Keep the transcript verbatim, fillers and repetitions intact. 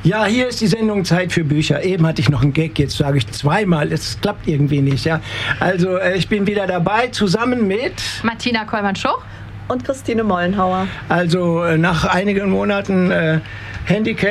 Ja, hier ist die Sendung Zeit für Bücher. Eben hatte ich noch einen Gag, jetzt sage ich zweimal. Es klappt irgendwie nicht. Ja? Also äh, ich bin wieder dabei, zusammen mit Martina Kollmann-Schuch und Christine Mollenhauer. Also äh, nach einigen Monaten äh, Handicap